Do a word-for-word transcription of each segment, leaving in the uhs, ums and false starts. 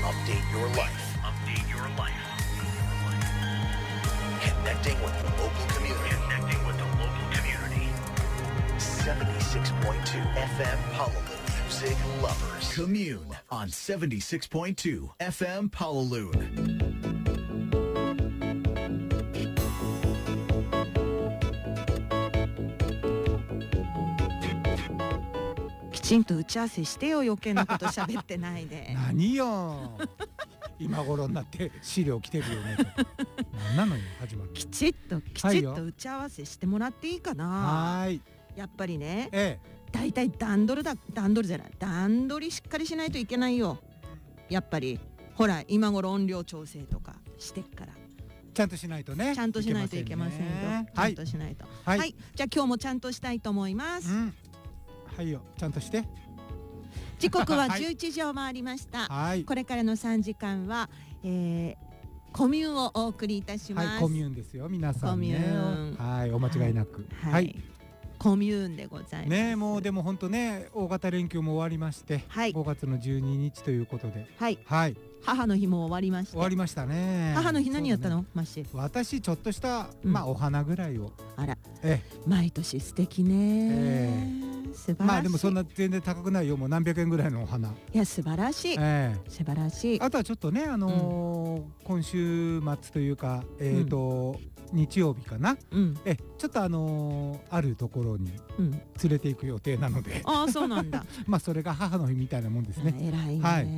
update your life. Update your life. Connecting with the local community. Connecting with the local community. seventy-six point two F M Honolulu Music Lovers. Commune on seventy-six point two F M Honolulu. きちんと打ち合わせしてよ、余計なこと喋ってないで。 何よ今頃になって資料来てるよね何なのよ始まる。 きちっときちっと打ち合わせしてもらっていいかな。 はーい。 やっぱりね、 えだいたい段取りだ段取りじゃない段取りしっかりしないといけないよ。やっぱりほら今頃音量調整とかしてっからえ、ちゃんとしないとね。 ちゃんとしないといけませんよ。ちゃんとしないと。はい、はい、じゃあ今日もちゃんとしたいと思います。 うん、はいよ、ちゃんとして。 時刻はじゅういちじを回りました。はい、これからのさんじかんは、えー、コミューンをお送りいたします。 はい、コミューンですよ皆さんね。コミューン、はい、お間違いなく。 はい、はい、コミューンでございますね。 もうでも本当ね、大型連休も終わりまして、はい、ごがつのじゅうににちということで、 はい、 はい、 母の日も終わりました。 終わりましたね。 母の日何やったの、マッシー。 私ちょっとした、まあお花ぐらいを。 あら、 ええ、毎年素敵ね。えー素晴らしい。 まあでもそんな全然高くないよ、もう何百円ぐらいのお花。 いや素晴らしい、えー、素晴らしい。 あとはちょっとね、あのーうん、今週末というか、えーと、うん、日曜日かな、うん、えちょっとあのー、あるところに連れて行く予定なので、 うん、ああそうなんだまあそれが母の日みたいなもんですね。 偉いね、はい、うん、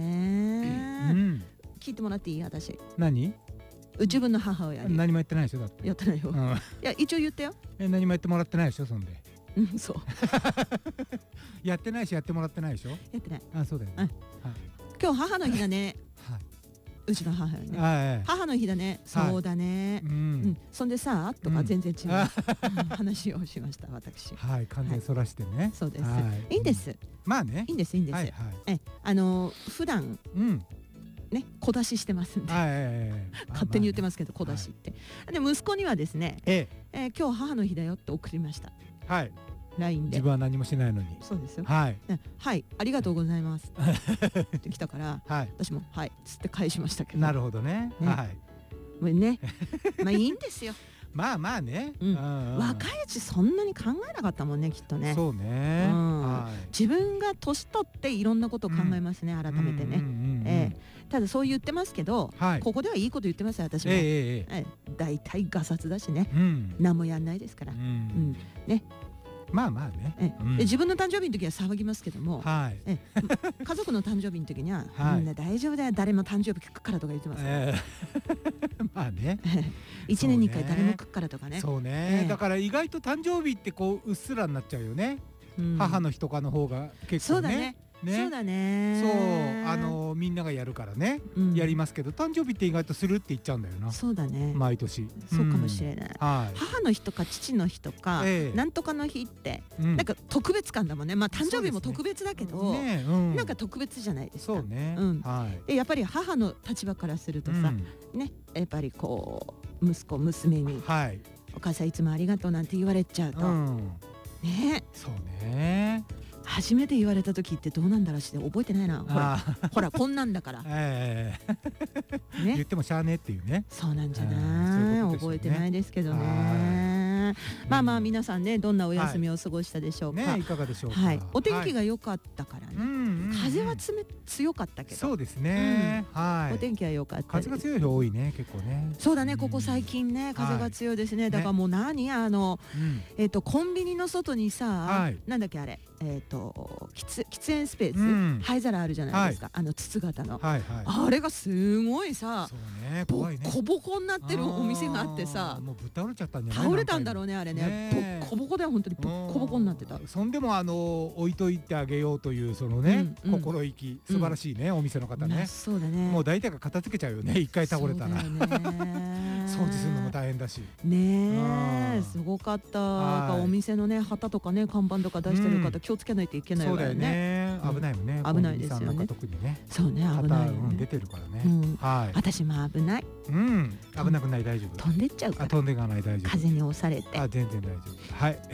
聞いてもらっていい？私何？ 自分の母親に何も言ってないでしょ。だってやってないよ、うん、いや一応言ったよ。 え何もやってもらってないでしょそんで。 うん、そうやってないしやってもらってないでしょ。 やってない。 あ、そうだよね、うん、はい、 今日母の日だね、はい、うちの母よね、はい、母の日だね、そうだね、はい、うん、うん、そんでさとか全然違う、うん、話をしました私。 はい、完全にそらしてね、はい、 そうです、はい、いいんです、うん、 まあね、 いいんですいいんです、はいはい、えあの普段、うんね、小出ししてますんで、勝手に言ってますけど、小出しって、で息子にはですね、ええー、今日母の日だよって送りました。はい、ライン で。 自分は何もしないのに。そうですよ。はい、はい、ありがとうございますって来たから、はい、私もはいつって返しましたけど。 なるほどね。ね、はい。 ね、まあいいんですよ。 まあまあね、 うん、若いうちそんなに考えなかったもんね、きっとね。 そうね、うん、はい、 自分が年取っていろんなことを考えますね、うん、改めてね、ええ、ただそう言ってますけど、はい、ここではいいこと言ってますよ私も、えーえーえー、だいたいガサツだしね、うん、何もやんないですから、うんうん、ね、 まあまあね、 え、うん、で自分の誕生日の時は騒ぎますけども、はい、え家族の誕生日の時には、はい、みんな大丈夫だよ、誰も誕生日聞くからとか言ってます、えー、まあねいちねんにいっかい誰も来っからとかね。 そうね、えー、だから意外と誕生日ってこううっすらになっちゃうよね、うん、母の日とかの方が結構ね。そうだね、ね、 そうだね、 そうあのみんながやるからね、うん、やりますけど、誕生日って意外とするって言っちゃうんだよな。 そうだね、 毎年。 そうかもしれない、うん、はい、母の日とか父の日とか、ええ、なんとかの日って、うん、なんか特別感だもんね。まあ誕生日も特別だけど、ね、うん、なんか特別じゃないですか。 そうね、 うん、 はい、 でやっぱり母の立場からするとさ、うん、ね、やっぱりこう息子娘に、はい、お母さんいつもありがとうなんて言われちゃうと、うん、ね、 そうね、 初めて言われた時ってどうなんだろうし、覚えてないな。ほらほらこんなんだから、えーね、言ってもしゃあねっていうね。 そうなんじゃない、ね、覚えてないですけどね。まあまあ皆さんね、どんなお休みを過ごしたでしょうか、 はいね、いかがでしょうか、 はい、お天気が良かったからね、はい、風はつめ強かったけど、 そうですね、うん、はい、 お天気は良かった。 風が強い人多いね、結構ね。 そうだね、ここ最近ね、風が強いですね、はい、だからもう何、ね、あの、うん、えっとコンビニの外にさ、はい、なんだっけあれ、えっと喫煙スペース、うん、灰皿あるじゃないですか、はい、あの筒型の、はいはい、あれがすごいさ、そうね、怖いね、ボコボコになってるお店があってさ、 もうぶっ倒れちゃったんじゃない？ 倒れたんだろうね、あれね、ボッコボコで本当にボッコボコになってた。 そんでもあの置いといてあげようというそのね、うんうん、心意気素晴らしいね、うん、お店の方ね。 そうだね、 もう大体が片付けちゃうよね、一回倒れたら。掃除するのも大変だしねえ、すごかった。お店のね旗とかね看板とか出してる方、気をつけないといけないわよね。 危ないもんね、 危ないですよね、 特にね。 そうね、危ないよね、 出てるからね。 はい、私も危ない。 うん、危なくない、大丈夫。 飛んでっちゃうから、 飛んでいかない、大丈夫。 風に押されて。 あ、全然大丈夫。はい。